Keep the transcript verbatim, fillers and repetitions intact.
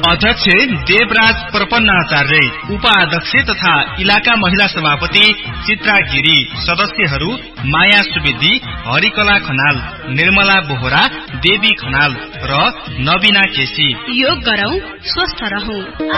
अध्यक्ष देवराज प्रपन्नाचार्य, उपाध्यक्ष तथा इलाका महिला सभापति चित्रा गिरी, सदस्यहरू माया सुवेदी, हरिकला खनाल, निर्मला बोहरा, देवी खनाल र नवीना केसी। योग गरौं, स्वस्थ रहौं।